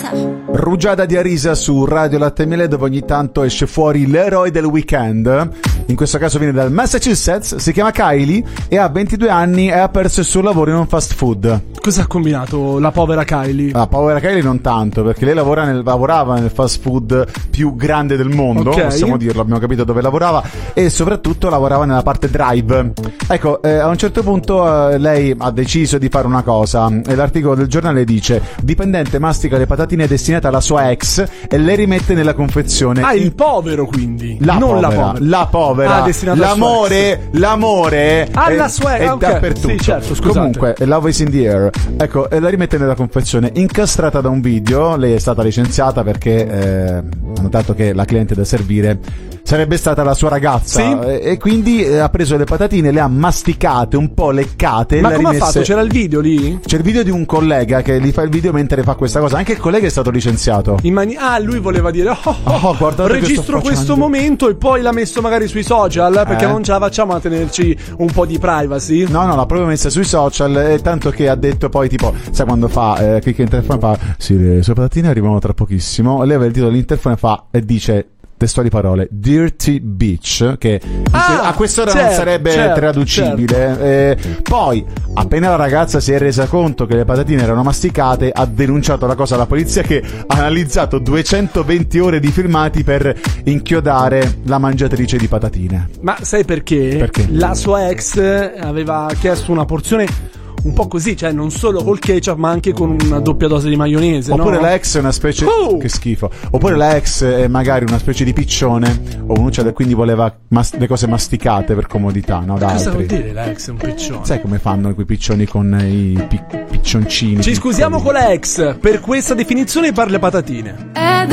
Rugiada di Arisa su Radio Latte e Miele, dove ogni tanto esce fuori l'eroe del weekend. In questo caso viene dal Massachusetts, si chiama Kylie e ha 22 anni e ha perso il suo lavoro in un fast food. Cosa ha combinato la povera Kylie? La povera Kylie non tanto, perché lei lavorava nel fast food più grande del mondo, possiamo dirlo, abbiamo capito dove lavorava, e soprattutto lavorava nella parte drive. Ecco, a un certo punto lei ha deciso di fare una cosa, e l'articolo del giornale dice: dipendente mastica le patatine destinate alla sua ex e le rimette nella confezione. Ah, il povero quindi, la povera. L'amore alla sua ex, è dappertutto. Sì, certo, scusate. Comunque, love is in the air. Ecco, e la rimette nella confezione incastrata da un video. Lei è stata licenziata perché ha notato che la cliente da servire sarebbe stata la sua ragazza, sì? E quindi ha preso le patatine, le ha masticate, un po' leccate. Ma come ha fatto? C'era il video lì? C'è il video di un collega che gli fa il video mentre fa questa cosa. Anche il collega è stato licenziato. Lui voleva dire guardate, registro questo momento e poi l'ha messo magari sui social, perché non ce la facciamo a tenerci un po' di privacy. No, l'ha proprio messa sui social, tanto che ha detto poi tipo, sai quando fa clicca in telefono, fa sì, le sue patatine arrivano tra pochissimo, leva il titolo dell'interfono e dice testuali parole Dirty Bitch, che a quest'ora non sarebbe traducibile. Poi appena la ragazza si è resa conto che le patatine erano masticate, ha denunciato la cosa alla polizia, che ha analizzato 220 ore di filmati per inchiodare la mangiatrice di patatine. Ma sai perché? Perché? La sua ex aveva chiesto una porzione un po' così, cioè non solo col ketchup ma anche con una doppia dose di maionese. Oppure no? la ex è una specie che schifo. Oppure la ex è magari una specie di piccione o un'uccia, quindi voleva le cose masticate per comodità, no? Da cosa altri. vuol dire la ex è un piccione? Sai come fanno quei piccioni con i piccioncini? Ci scusiamo con la ex per questa definizione per le patatine.